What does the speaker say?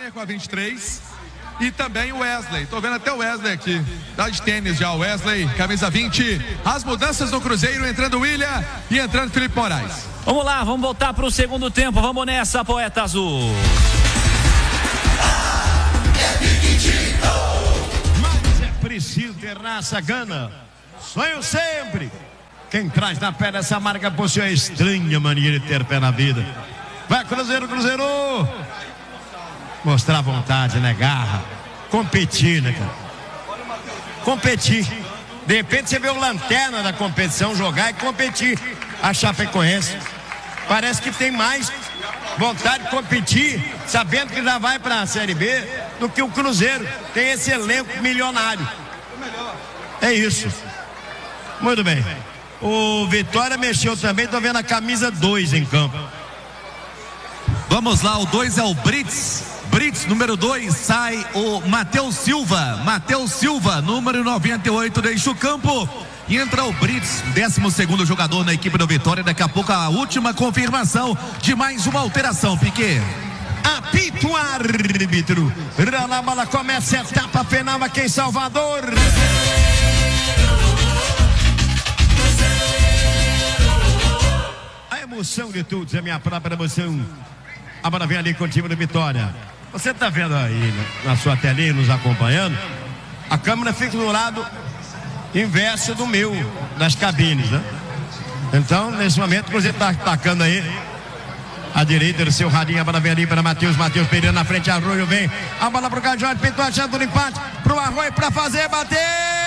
Wagner com a 23 e também o Wesley. Tô vendo até o Wesley aqui. Tá de tênis já, o Wesley, camisa 20. As mudanças no Cruzeiro, entrando o William e entrando Felipe Moraes. Vamos lá, vamos voltar para o segundo tempo. Vamos nessa, Poeta Azul. Mas é preciso ter raça, gana. Sonho sempre. Quem traz na pé dessa marca possui a estranha mania de ter pé na vida. Vai, Cruzeiro, Cruzeiro! Mostrar vontade, né? Garra. Competir, né, cara? Competir. De repente você vê o lanterna da competição jogar e competir. A Chapecoense parece que tem mais vontade de competir, sabendo que já vai para a Série B, do que o Cruzeiro. Tem esse elenco milionário. É isso. Muito bem. O Vitória mexeu também, tô vendo a camisa 2 em campo. Vamos lá, o 2 é o Brits. Brits, número 2, sai o Matheus Silva. Matheus Silva, número 98, deixa o campo. E entra o Brits, 12º jogador na equipe do Vitória. Daqui a pouco a última confirmação de mais uma alteração, Piquet. Apita o árbitro. Na bola começa a etapa final aqui em Salvador. A emoção de todos é minha própria emoção. A bola vem ali com o time do Vitória. Você está vendo aí na sua telinha, nos acompanhando? A câmera fica do lado inverso do meu, das cabines, né? Então, nesse momento, você está atacando aí a direita do seu radinho. A bola vem ali para Matheus Pereira na frente. Arroio vem. A bola para o Cajó, pintou achando o empate. Para o Arroio para fazer, bater.